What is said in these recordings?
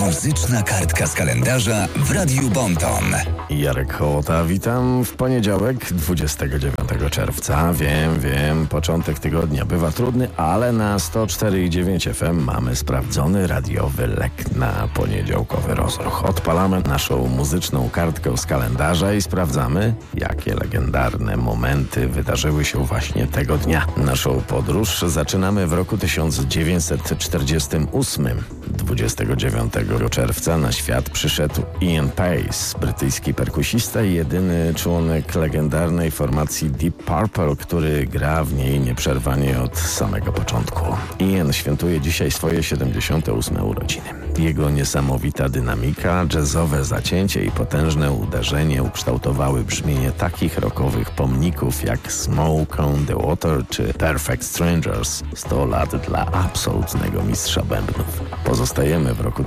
Muzyczna kartka z kalendarza w Radiu Bonton. Jarek Hołota, witam w poniedziałek 29 czerwca. Wiem, początek tygodnia bywa trudny, ale na 104,9 FM mamy sprawdzony radiowy lek na poniedziałkowy rozruch. Odpalamy naszą muzyczną kartkę z kalendarza i sprawdzamy, jakie legendarne momenty wydarzyły się właśnie tego dnia. Naszą podróż zaczynamy w roku 1948. 29 czerwca na świat przyszedł Ian Pace, brytyjski perkusista i jedyny członek legendarnej formacji Deep Purple, który gra w niej nieprzerwanie od samego początku. Ian świętuje dzisiaj swoje 78 urodziny. Jego niesamowita dynamika, jazzowe zacięcie i potężne uderzenie ukształtowały brzmienie takich rockowych pomników jak Smoke on the Water czy Perfect Strangers. 100 lat dla absolutnego mistrza bębnów. Pozostajemy w roku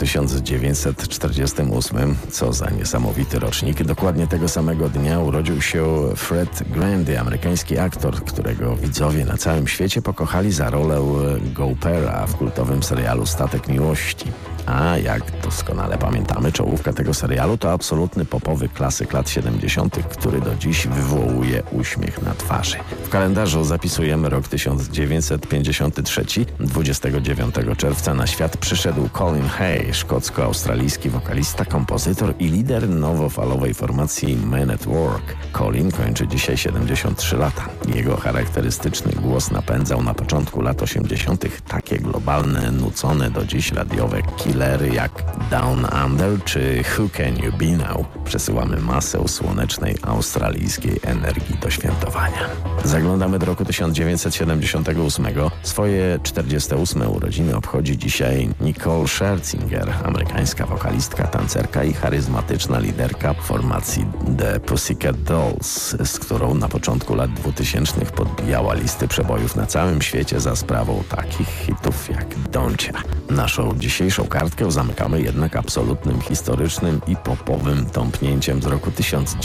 1948. Co za niesamowity rocznik. Dokładnie tego samego dnia urodził się Fred Grandy, amerykański aktor, którego widzowie na całym świecie pokochali za rolę Goupera w kultowym serialu Statek Miłości. A jak doskonale pamiętamy, czołówka tego serialu to absolutny popowy klasyk lat 70., który do dziś wywołuje uśmiech na twarzy. W kalendarzu zapisujemy rok 1953. 29 czerwca na świat przyszedł Colin Hay, szkocko-australijski wokalista, kompozytor i lider nowofalowej formacji Men at Work. Colin kończy dzisiaj 73 lata. Jego charakterystyczny głos napędzał na początku lat 80. takie globalne, nucone do dziś radiowe killery jak Down Under czy Who Can You Be Now. Przesyłamy masę słonecznej australijskiej energii do świętowania. Zaglądamy do roku 1978. Swoje 48 urodziny obchodzi dzisiaj Nicole Scherzinger, amerykańska wokalistka, tancerka i charyzmatyczna liderka formacji The Pussycat Dolls, z którą na początku lat 2000 podbijała listy przebojów na całym świecie za sprawą takich hitów jak Don't Ya. Naszą dzisiejszą kartkę zamykamy jednak absolutnym, historycznym i popowym tąpnięciem z roku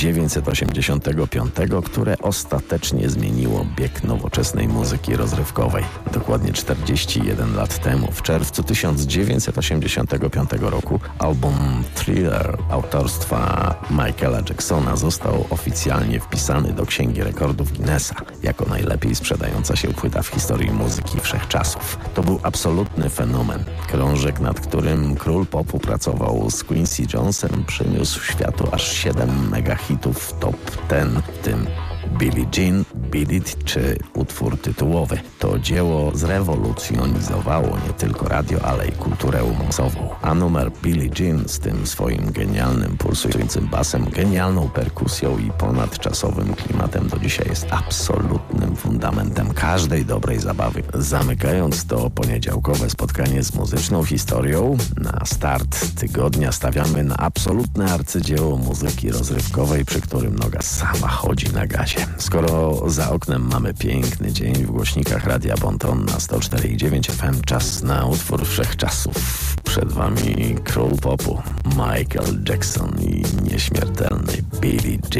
1985, które ostatecznie zmieniło bieg nowoczesnej muzyki rozrywkowej. Dokładnie 41 lat temu, w czerwcu 1985 roku, album Thriller autorstwa Michaela Jacksona został oficjalnie wpisany do Księgi Rekordów Guinnessa jako najlepiej sprzedająca się płyta w historii muzyki wszechczasów. To był absolutny fenomen. Krążek, nad którym król popu pracował z Quincy Jonesem, przyniósł światu aż 7 megahitów top 10, w tym Billie Jean, Beat It czy utwór tytułowy. To dzieło zrewolucjonizowało nie tylko radio, ale i kulturę masową. A numer Billie Jean z tym swoim genialnym, pulsującym basem, genialną perkusją i ponadczasowym klimatem do dzisiaj jest absolutnym fundamentem każdej dobrej zabawy. Zamykając to poniedziałkowe spotkanie z muzyczną historią, na start tygodnia stawiamy na absolutne arcydzieło muzyki rozrywkowej, przy którym noga sama chodzi na gazie. Skoro za oknem mamy piękny dzień w głośnikach Radia Bonton na 104,9 FM, czas na utwór wszechczasów. Przed wami król popu Michael Jackson i nieśmiertelny Billie